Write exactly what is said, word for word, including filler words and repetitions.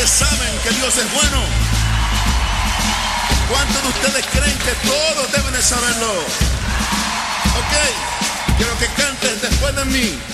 ustedes saben que Dios es bueno? ¿Cuántos de ustedes creen que todos deben de saberlo? Ok, quiero que canten después de mí.